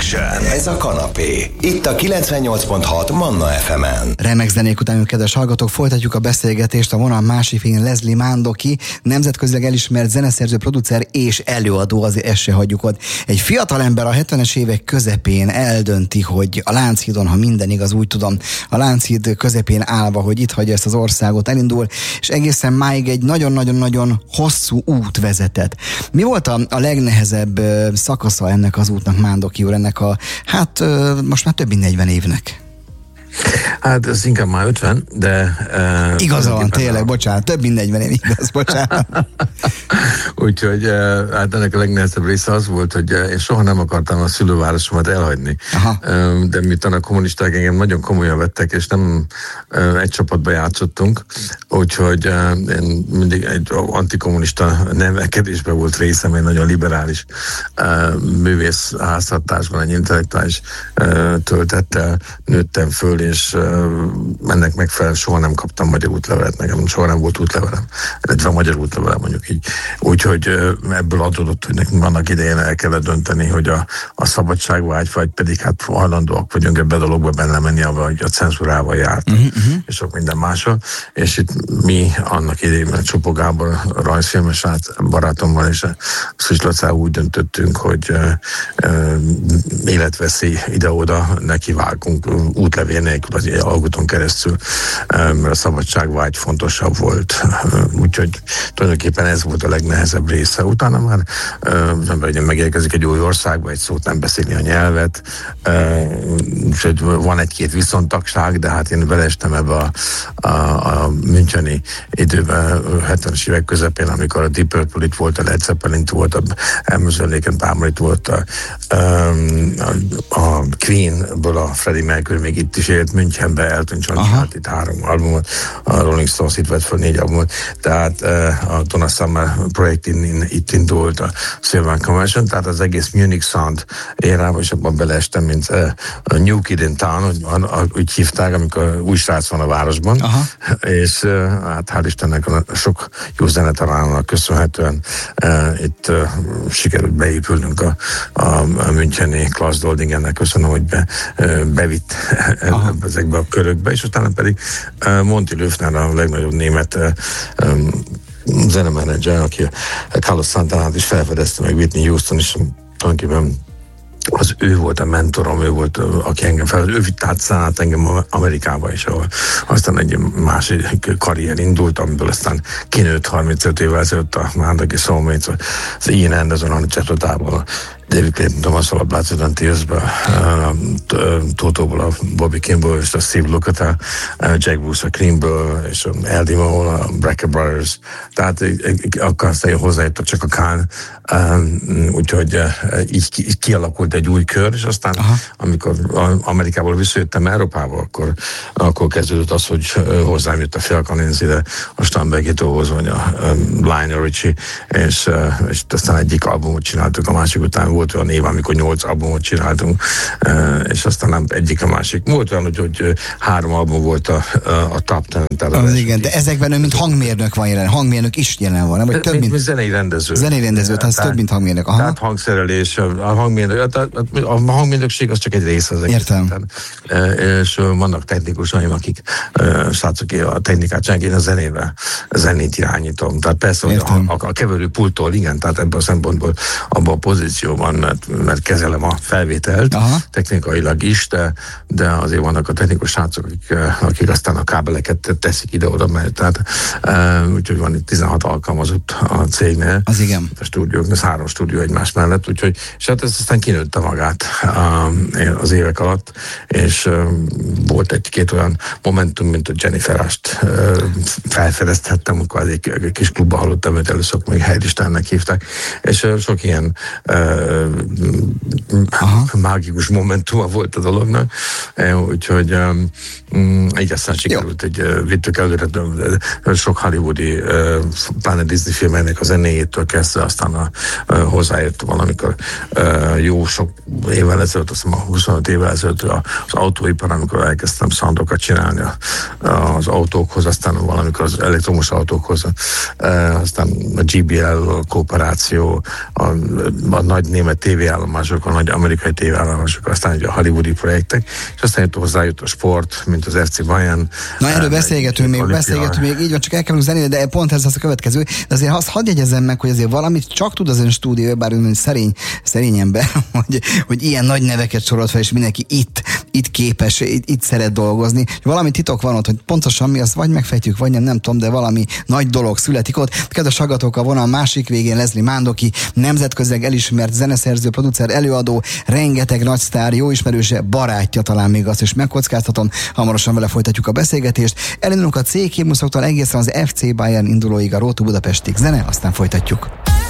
Connection. Ez a kanapé. Itt a 98.6 Manna FM-en. Remek zenék után, kedves hallgatók, folytatjuk a beszélgetést. A vonal másik végén Leslie Mandoki, nemzetközileg elismert zeneszerző, producer és előadó, azért ezt se hagyjuk ott. Egy fiatalember a 70-es évek közepén eldönti, hogy a Lánchídon, ha minden igaz, úgy tudom, a Lánchíd közepén állva, hogy itt hagyja ezt az országot, elindul, és egészen máig egy nagyon-nagyon-nagyon hosszú út vezetett. Mi volt a legnehezebb szakasza ennek az útnak, Mandoki úr, ennek a, most már több mint 40 évnek? Hát ez inkább már 50, de... Igaza van, tényleg, bocsánat, több mint 40 év, igaz, bocsánat. Úgyhogy hát ennek a legnehezebb része az volt, hogy én soha nem akartam a szülővárosomat elhagyni. De miután a kommunisták engem nagyon komolyan vettek, és nem egy csapatba játszottunk, úgyhogy én mindig egy antikommunista nevelkedésben volt részem, egy nagyon liberális művész háztartásban, egy intellektuális töltettel nőttem föl, és ennek megfelelően soha nem kaptam magyar útlevelet, nekem soha nem volt útlevelem, illetve magyar útlevelem mondjuk így. Úgyhogy ebből adódott, hogy nekünk annak idején el kellett dönteni, hogy a szabadságvágy, vagy pedig hát hajlandóak vagyunk ebbe a dologba benne menni, ahogy a cenzúrával jártunk, és sok minden másra. És itt mi annak idején Csopó Gábor rajzfilmes barátommal és Szűcs Lacával úgy döntöttünk, hogy életveszély ide-oda nekivágunk útlevél nélkül az alkotón keresztül, mert a szabadságvágy fontosabb volt. Úgyhogy tulajdonképpen ez volt a legnehezebb része. Utána már megérkezik egy új országba, egy szót nem beszélni a nyelvet, úgyhogy van egy-két viszontagság, de hát én beleestem ebbe a müncheni időben, 70-es évek közepén, amikor a Deep Purple itt volt, a Led Zeppelin volt, a Emerson Lake and Palmer itt volt, a Queen-ből a Freddie Mercury még itt is élt, Münchenbe, Elton John csinált itt 3 albumot, a Rolling Stones itt vett fel 4 albumot, tehát a Donna Summer projekt itt indult, a Sylvan Convention, tehát az egész Munich Sound érában, és abban beleestem, mint a New Kid in Town, úgy hívták, amikor új srác van a városban, és hát hál' Istennek a sok jó zenetalának köszönhetően itt sikerült beépülnünk a müncheni Klaus Doldingennek, köszönöm, hogy bevitt ezekbe a körökbe, és utána pedig Monty Löfner, a legnagyobb német zenemenedzser, aki Carlos Santanát is felfedezte, meg Whitney Houston is tulajdonképpen az ő volt a mentorom, ő volt, aki engem ő vitt át engem Amerikába is, ahol aztán egy másik karrier indult, amiből aztán kinőtt 35 évvel ezelőtt a Mandoki Soulmates, az Ian Anderson, a Csetotával, David Clayton Thomas-val a Bloods and Tears-ből, Tótóból a Bobby Kimball és a Steve Lukather, Jack Bruce a Creamből, és a Eddie Moe, a Brecker Brothers, tehát akkor aztán hozzájött csak a Khan, úgyhogy így kialakult egy új kör, és aztán amikor Amerikából visszajöttem Európába, akkor kezdődött az, hogy hozzám jött a Phil Collins ide, a Stambekittóhoz, vagy a Lionel Richie, és aztán egyik albumot csináltuk a másik után. Volt olyan év, amikor 8 albumot csináltunk, és aztán nem egyik a másik. Volt olyan, hogy 3 album volt a top 10. Az igen, de ezekben ő mint hangmérnök van jelen, hangmérnök is jelen van, vagy több mint zenei rendező. Zenei rendező, tehát több mint hangmérnök. Tehát hangszerelés, a hangmérnökség az csak egy része az egész. Értem. És vannak technikusaim, akik srácok a technikát csinálják, én a zenét irányítom. Tehát persze, hogy a keverőpulttól, igen, tehát ebből a szempontból abban a pozícióban, mert kezelem a felvételt, technikailag is, de azért vannak a technikus srácok, akik aztán a kábeleket teszik ide-oda, tehát úgyhogy van itt 16 alkalmazott a cégnél. Az igen. A stúdiók, ez 3 stúdió egymás mellett, úgyhogy, és hát ez aztán kinőtte magát az évek alatt, és volt egy-két olyan momentum, mint a Jennifer Ash-t felfedeztettem, amikor az egy kis klubba hallottam őt először, még Heidistennek hívták, és sok ilyen mágikus momentuma volt a dolognak, úgyhogy így aztán sikerült egy vittük előre sok hollywoodi, pláne Disney filmeknek a zenéjétől kezdve, aztán hozzáért valamikor jó sok évvel ezelőtt, azt mondom, 25 évvel ezelőtt az autóipar, amikor elkezdtem soundokat csinálni az autókhoz, aztán valamikor az elektromos autókhoz, aztán a GBL kooperáció, a nagy német tévéállomások, a nagy amerikai tévéállomások, aztán ugye a hollywoodi projektek, és aztán hozzájött a sport, mint az FC Bayern. Na erről beszélgetünk még, így van, csak el kell zenélni, de pont ez az a következő. De azért hadd jegyezzem meg, hogy azért valamit csak tud az ön stúdió, bár ön szerény ember, hogy ilyen nagy neveket sorolt fel, és mindenki itt képes, itt szeret dolgozni. Valami titok van ott, hogy pontosan mi, azt vagy megfejtjük, vagy nem tudom, de valami nagy dolog születik ott. Kedves hallgatók, a vonal másik végén Leslie Mandoki, nemzetközileg elismert zeneszerző, producer, előadó, rengeteg nagy sztár, jó ismerőse, barátja, talán még azt is megkockáztatom. Hamarosan vele folytatjuk a beszélgetést. Elindulunk a C himnuszoktól egészen az FC Bayern indulóig, a Road to Budapestig. Zene, aztán folytatjuk.